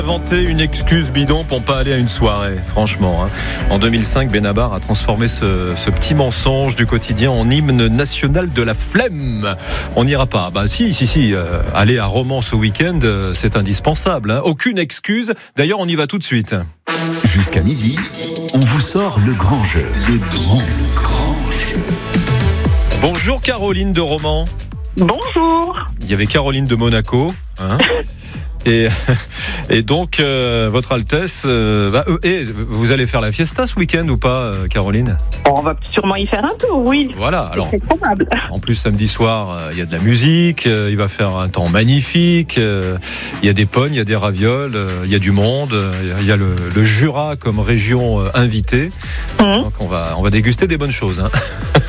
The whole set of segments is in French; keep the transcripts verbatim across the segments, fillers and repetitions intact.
Inventer une excuse bidon pour pas aller à une soirée, franchement. Hein. En deux mille cinq, Benabar a transformé ce, ce petit mensonge du quotidien en hymne national de la flemme. On n'ira pas. Bah si, si, si. Euh, aller à Romans ce week-end, euh, c'est indispensable. Hein. Aucune excuse. D'ailleurs, on y va tout de suite. Jusqu'à midi, on vous sort le grand jeu. Le grand, grand jeu. Bonjour Caroline de Romans. Bonjour. Il y avait Caroline de Monaco. Hein. Et, et donc, euh, votre Altesse, euh, bah, euh, et vous allez faire la fiesta ce week-end ou pas, euh, Caroline ? On va sûrement y faire un tour, oui. Voilà. Alors, c'est probable. En plus, samedi soir, il euh, y a de la musique, il euh, va faire un temps magnifique, il euh, y a des pognes, il y a des ravioles, il euh, y a du monde, il euh, y a le, le Jura comme région euh, invitée. Mmh. Donc, on va, on va déguster des bonnes choses. Hein.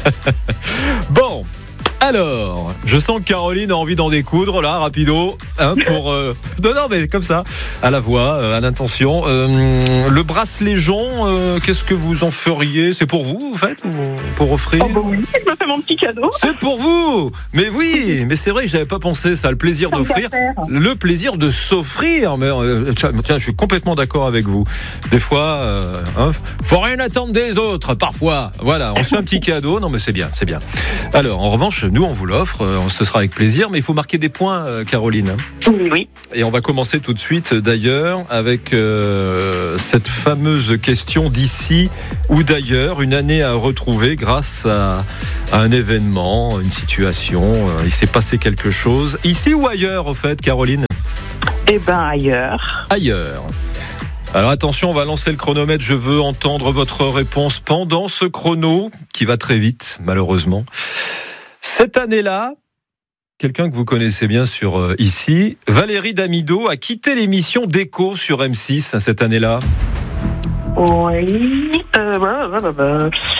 Bon. Alors, je sens que Caroline a envie d'en découdre, là, rapido, hein, pour... Euh... Non, non, mais comme ça, à la voix, euh, à l'intention. Euh, le bracelet jonc, euh, qu'est-ce que vous en feriez ? C'est pour vous, en fait, ou pour offrir ? Oh bah oui, je me fais mon petit cadeau. C'est pour vous ! Mais oui, mais c'est vrai que j'avais pas pensé ça, le plaisir Tant d'offrir, le plaisir de s'offrir. Mais euh, tiens, je suis complètement d'accord avec vous. Des fois, euh, hein, faut rien attendre des autres, parfois. Voilà, on se fait un petit cadeau. Non, mais c'est bien, c'est bien. Alors, en revanche, nous, on vous l'offre, ce sera avec plaisir, mais il faut marquer des points, Caroline. Oui, oui. Et on va commencer tout de suite, d'ailleurs, avec euh, cette fameuse question d'ici ou d'ailleurs, une année à retrouver grâce à, à un événement, une situation, euh, il s'est passé quelque chose. Ici ou ailleurs, au fait, Caroline ? Eh ben, ailleurs. Ailleurs. Alors attention, on va lancer le chronomètre. Je veux entendre votre réponse pendant ce chrono, qui va très vite, malheureusement. Cette année-là, quelqu'un que vous connaissez bien sur euh, ici, Valérie Damido a quitté l'émission d'Écho sur M six cette année-là. Oui. Euh, bah, bah, bah.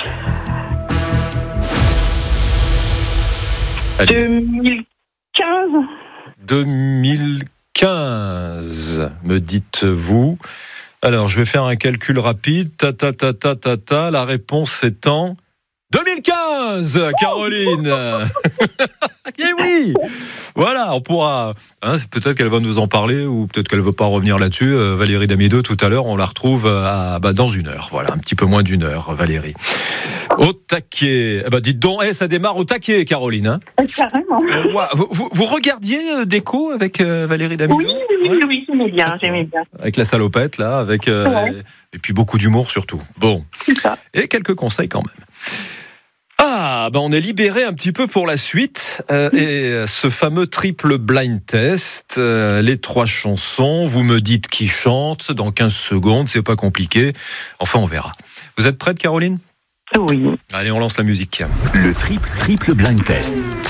deux mille quinze. deux mille quinze, me dites-vous. Alors, je vais faire un calcul rapide. Ta ta ta ta ta ta. La réponse étant deux mille quinze, Caroline. Eh oui. Voilà, on pourra. Hein, peut-être qu'elle va nous en parler ou peut-être qu'elle ne veut pas revenir là-dessus. Euh, Valérie Damido, tout à l'heure, on la retrouve à, bah, dans une heure. Voilà, un petit peu moins d'une heure, Valérie. Au taquet. Eh ben, dites donc, eh, ça démarre au taquet, Caroline. Hein. Carrément. Euh, ouais, vous, vous, vous regardiez euh, d'Écho avec euh, Valérie Damido ? Oui, oui, oui, oui, j'aimais bien, j'aimais bien. Avec la salopette, là, avec euh, ouais. et, et puis beaucoup d'humour surtout. Bon. C'est ça. Et quelques conseils quand même. Ah, ben on est libéré un petit peu pour la suite. Euh, et ce fameux triple blind test, euh, les trois chansons, vous me dites qui chante dans quinze secondes, c'est pas compliqué. Enfin, on verra. Vous êtes prête, Caroline ? Oui. Allez, on lance la musique. Le triple, triple blind test.